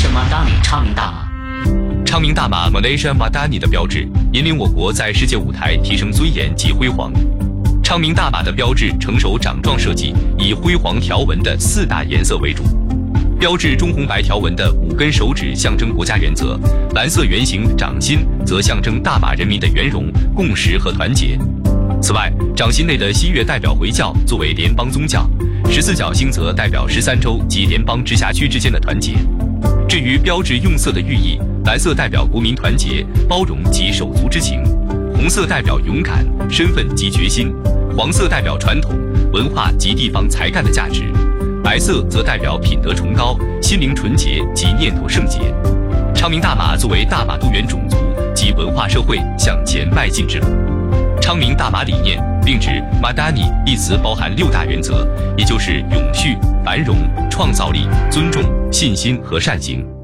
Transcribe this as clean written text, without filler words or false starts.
Madani 昌明大马。 昌明大马 Malaysia Madani 的标志引领我国在世界舞台提升尊严及辉煌。昌明大马的标志成熟掌状设计，以辉煌条纹的4大颜色为主。标志中红白条纹的5根手指象征国家原则，蓝色圆形掌心则象征大马人民的圆融、共识和团结。此外，掌心内的西月代表回教作为联邦宗教，14角星则代表13州及联邦直辖区之间的团结。至于标志用色的寓意，蓝色代表国民团结、包容及手足之情，红色代表勇敢、身份及决心，黄色代表传统、文化及地方才干的价值，白色则代表品德崇高、心灵纯洁及念头圣洁。昌明大马作为大马多元种族及文化社会向前迈进之路。昌明大马理念并指 Madani 一词包含6大原则，也就是永续、繁荣、创造力、尊重、信心和善行。